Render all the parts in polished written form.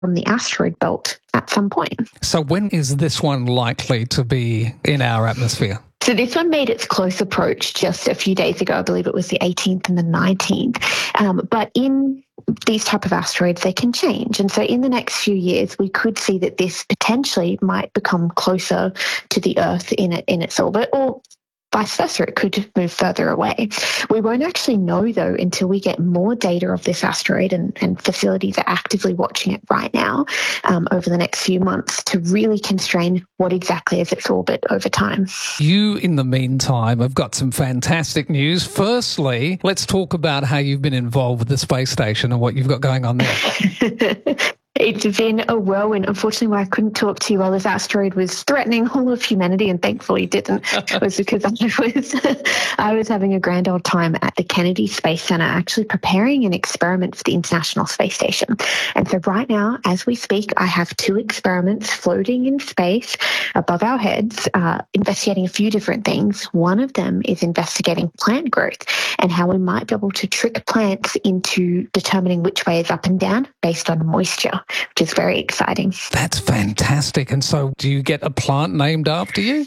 from the asteroid belt at some point. So when is this one likely to be in our atmosphere? So this one made its close approach just a few days ago. I believe it was the 18th and the 19th. But in these type of asteroids, they can change. And so in the next few years, we could see that this potentially might become closer to the Earth in its orbit, or vice versa, it could move further away. We won't actually know, though, until we get more data of this asteroid, and facilities are actively watching it right now over the next few months to really constrain what exactly is its orbit over time. You, in the meantime, have got some fantastic news. Firstly, let's talk about how you've been involved with the space station and what you've got going on there. It's been a whirlwind. Unfortunately, why I couldn't talk to you while this asteroid was threatening all of humanity, and thankfully didn't, was because I was having a grand old time at the Kennedy Space Center, actually preparing an experiment for the International Space Station. And so right now, as we speak, I have 2 experiments floating in space above our heads, investigating a few different things. One of them is investigating plant growth and how we might be able to trick plants into determining which way is up and down based on moisture, which is very exciting. That's fantastic. And so do you get a plant named after you?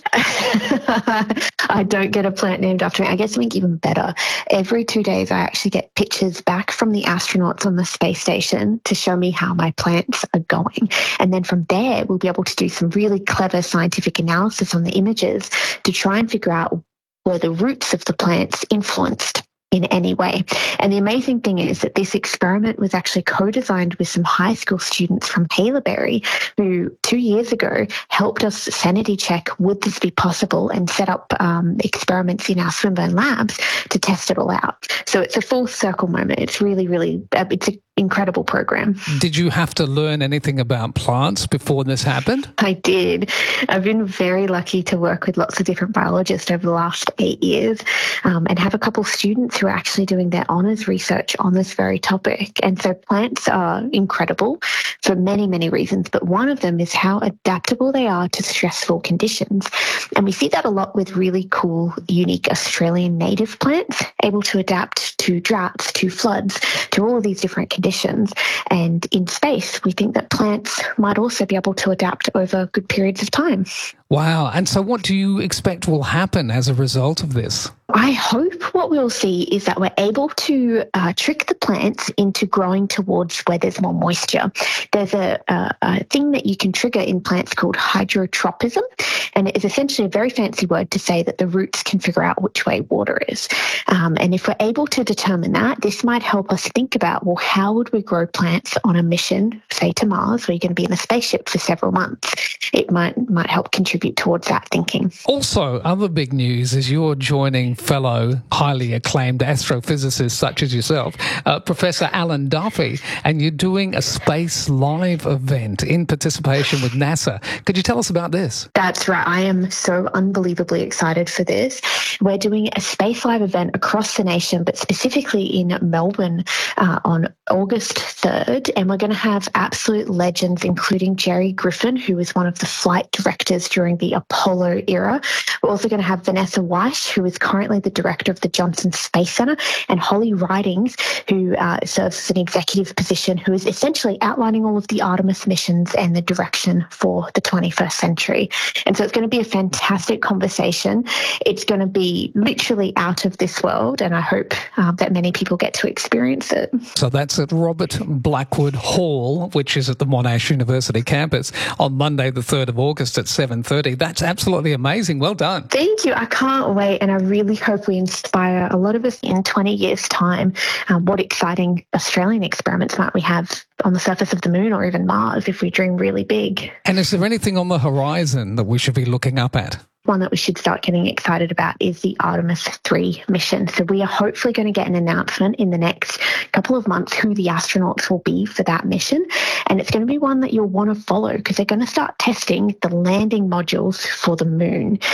I don't get a plant named after me. I get something even better. Every 2 days, I actually get pictures back from the astronauts on the space station to show me how my plants are going. And then from there, we'll be able to do some really clever scientific analysis on the images to try and figure out were the roots of the plants influenced in any way. And the amazing thing is that this experiment was actually co-designed with some high school students from Haileybury who 2 years ago helped us sanity check would this be possible and set up experiments in our Swinburne labs to test it all out. So it's a full circle moment. It's really, really, it's an incredible program. Did you have to learn anything about plants before this happened? I did. I've been very lucky to work with lots of different biologists over the last 8 years and have a couple of students who are actually doing their honours research on this very topic. And so plants are incredible for many, many reasons, but one of them is how adaptable they are to stressful conditions. And we see that a lot with really cool, unique Australian native plants, able to adapt to droughts, to floods, to all of these different conditions. And in space, we think that plants might also be able to adapt over good periods of time. Wow. And so what do you expect will happen as a result of this? I hope what we'll see is that we're able to trick the plants into growing towards where there's more moisture. There's a thing that you can trigger in plants called hydrotropism, and it is essentially a very fancy word to say that the roots can figure out which way water is. And if we're able to determine that, this might help us think about, well, how would we grow plants on a mission, say to Mars, where you're going to be in a spaceship for several months? It might help contribute towards that thinking. Also, other big news is you're joining fellow highly acclaimed astrophysicists such as yourself, Professor Alan Duffy, and you're doing a Space Live event in participation with NASA. Could you tell us about this? That's right. I am so unbelievably excited for this. We're doing a Space Live event across the nation, but specifically in Melbourne on August 3rd. And we're going to have absolute legends, including Jerry Griffin, who was one of the flight directors during the Apollo era. We're also going to have Vanessa Weiss, who is currently the director of the Johnson Space Center, and Holly Ridings, who serves as an executive position, who is essentially outlining all of the Artemis missions and the direction for the 21st century. And so it's going to be a fantastic conversation. It's going to be literally out of this world, and I hope that many people get to experience it. So that's at Robert Blackwood Hall, which is at the Monash University campus, on Monday the 3rd of August at 7:30. That's absolutely amazing. Well done. Thank you. I can't wait, and I really hope we inspire a lot of us in 20 years' time. What exciting Australian experiments might we have on the surface of the moon or even Mars if we dream really big? And is there anything on the horizon that we should be looking up at? One that we should start getting excited about is the Artemis 3 mission. So we are hopefully going to get an announcement in the next couple of months who the astronauts will be for that mission. And it's going to be one that you'll want to follow because they're going to start testing the landing modules for the moon.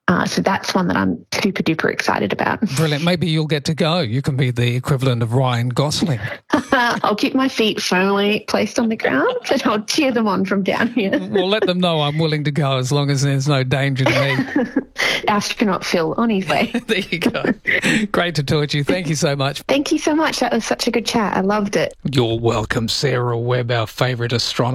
So that's one that I'm super duper excited about. Brilliant. Maybe you'll get to go. You can be the equivalent of Ryan Gosling. I'll keep my feet firmly placed on the ground and I'll cheer them on from down here. Well, let them know I'm willing to go as long as there's no danger to me. Astronaut Phil on his way. There you go. Great to talk to you. Thank you so much. Thank you so much. That was such a good chat. I loved it. You're welcome, Sarah Webb, our favourite astronomer.